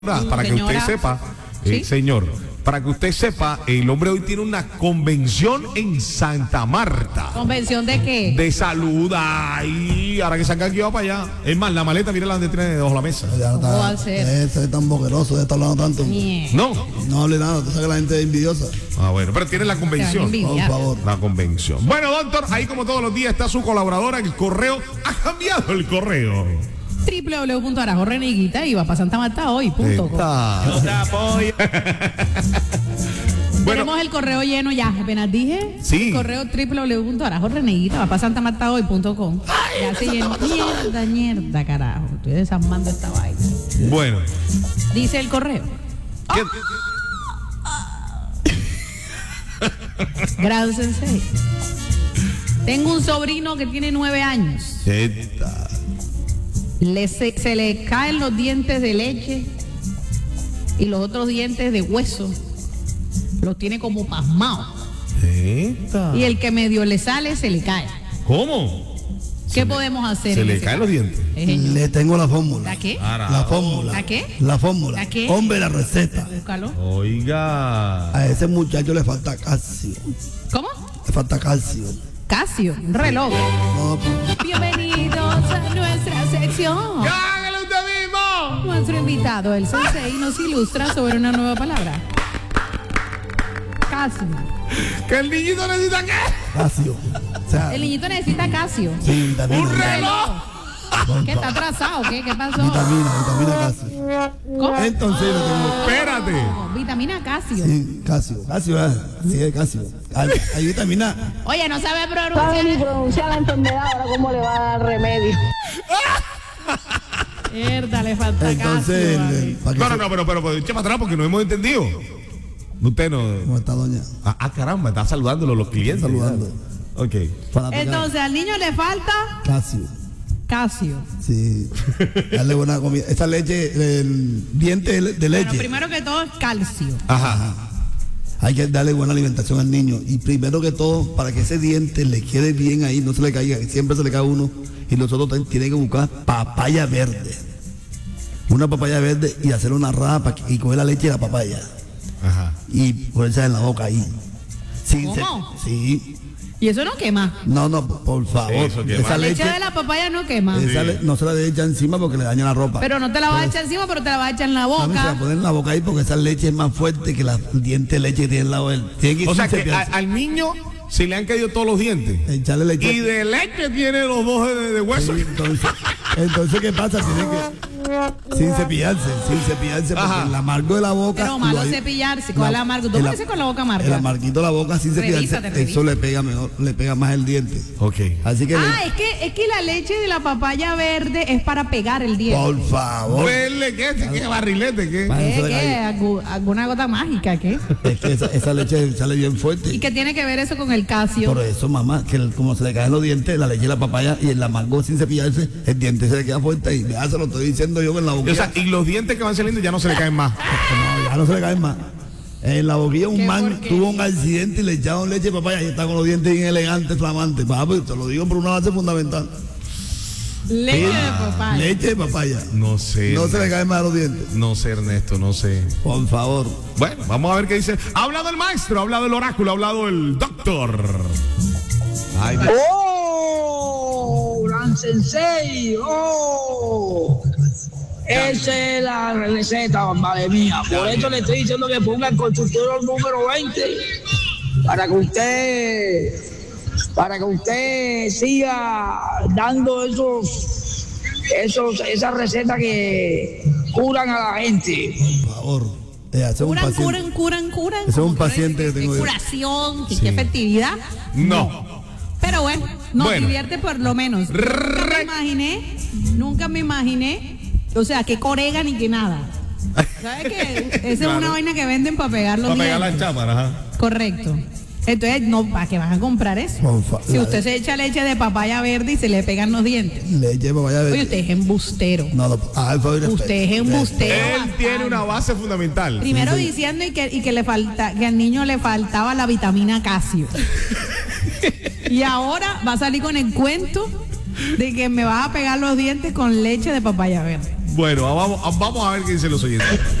Para que usted sepa, ¿sí? Señor, para que usted sepa, el hombre hoy tiene una convención en Santa Marta. ¿Convención de qué? De salud, ay, ahora que se han cambiado para allá. Es más, la maleta, mira la de tiene debajo de la mesa. Ya ¿Cómo va a ser? Este es tan boqueroso, de estar hablando tanto. No. No hable nada, tú sabes que la gente es envidiosa. Ah, bueno, pero tiene la convención. Por favor. La convención. Bueno, doctor, ahí como todos los días está su colaboradora, el correo. Ha cambiado el correo. www.arajorreneguita y va para Santa Marta hoy.com. Tenemos el correo lleno ya, apenas dije. Sí. El correo www.arajorreneguita va para Santa Marta hoy.com. Ya se llenó. Mierda, carajo. Estoy desarmando esta vaina. Bueno. Dice el correo. ¿Qué? Gran sensei. Tengo un sobrino que tiene 9 años. Se le caen los dientes de leche y los otros dientes de hueso. Los tiene como pasmados. Y el que medio le sale, se le cae. ¿Cómo? ¿Qué podemos hacer? Se le caen los dientes. Le tengo la fórmula. ¿La qué? La fórmula. ¿La qué? La fórmula. ¿La qué? Hombre, la receta. Búscalo. Oiga. A ese muchacho le falta calcio. ¿Cómo? Le falta calcio. Casio, un reloj. No, Bienvenidos a nuestra sección. ¡Hágalo usted mismo! Nuestro invitado, el sensei, nos ilustra sobre una nueva palabra. Casio. ¿Que el niñito necesita qué? calcio. O sea, El niñito necesita Casio. sí, vitamina. ¡Un reloj! ¿Qué está atrasado? ¿Qué pasó? Vitamina calcio. ¿Cómo? Entonces le tengo. Espérate. Vitamina Casio. Sí, calcio. Calcio, sí, es calcio. Hay vitamina. Oye, no sabe sabe ni pronunciar. pronunciar la enfermedad, ahora cómo le va a dar remedio. Mierda, le falta Entonces, Casio. para que No, pero eche para atrás porque no hemos entendido. Usted no. ¿Cómo está, doña? Caramba, está saludándolo los clientes. Saludando. Ok. Fanaticada. Entonces, al niño le falta Calcio. Casio. Sí. Darle buena comida. Esa leche, el diente de leche. Bueno, primero que todo es calcio. Ajá. Hay que darle buena alimentación al niño. Y primero que todo, para que ese diente le quede bien ahí, no se le caiga, que siempre se le cae uno. Y nosotros tienen que buscar papaya verde. Una papaya verde y hacer una rapa y coger la leche de la papaya. Ajá. Y ponerse en la boca ahí. ¿Cómo? Sí. Y eso no quema. No, por favor. Eso quema. Esa La leche leche, de la papaya no quema. no se la echa encima porque le daña la ropa. Pero no te la vas a echar encima, pero te la vas a echar en la A mí se la boca. ponen en la boca ahí porque esa leche es más fuerte que el diente de leche que tiene al lado de él. Tiene que ir O sea sin que cepillarse. al niño se le han caído todos los dientes. Echarle leche. Y de leche tiene los dos de hueso. Sí, entonces, ¿qué pasa? Tiene que sin cepillarse, porque Ajá. el amargo de la boca. Pero malo lo hay- cepillarse con el amargo. ¿Tú el- me dices con la boca amarga? El amarguito de la boca sin cepillarse, Revísate. eso le pega mejor, le pega más el diente. Ok. Así que Es que la leche de la papaya verde es para pegar el diente. por favor. Verle qué barrilete, qué. Para que no se le ¿Qué? caiga. ¿Alguna gota mágica? ¿Qué? Es que esa leche sale bien fuerte. ¿Y qué tiene que ver eso con el calcio? Por eso, mamá, que como se le caen los dientes, la leche de la papaya y el amargo sin cepillarse, el diente se le queda fuerte y ya se lo estoy diciendo yo en la boquilla. O sea, y los dientes que van saliendo ya no se le caen más. No, ya no se le caen más. En la boquilla un Qué man porquería. tuvo un accidente y le echaron leche de papaya y está con los dientes bien elegantes, flamantes. Papi, te lo digo por una base fundamental. Leche de papaya. Leche de papaya. No sé. No se le caen más los dientes. No sé, Ernesto, no sé. Por favor. Bueno, vamos a ver qué dice. Ha hablado el maestro, ha hablado el oráculo, ha hablado el doctor. Ay, ¡Oh! ¡Gran Sensei! ¡Oh! Esa es la receta, madre mía. Por eso le estoy diciendo que ponga el consultorio número 20 para que usted siga dando esas recetas que curan a la gente. Por favor. Ese es un paciente. Curan. Ese es un Como que paciente que tengo yo. curación, qué efectividad. no. Pero bueno, nos Bueno. divierte por lo menos. Nunca me imaginé, o sea, que corega ni que nada. ¿Sabes qué? Esa es Claro. una vaina que venden para pegar los Para pegar dientes. las chámaras, ajá. Correcto. Entonces, no, ¿para qué van a comprar eso? Si usted se echa leche de papaya verde y se le pegan los dientes. Leche de papaya. Oye, usted es embustero. No, por favor, respeto. Usted es embustero. Él bastante. tiene una base fundamental. Primero diciendo que le falta, que al niño le faltaba la vitamina Casio. Y ahora va a salir con el cuento de que me vas a pegar los dientes con leche de papaya verde. Bueno, vamos a ver qué dicen los oyentes.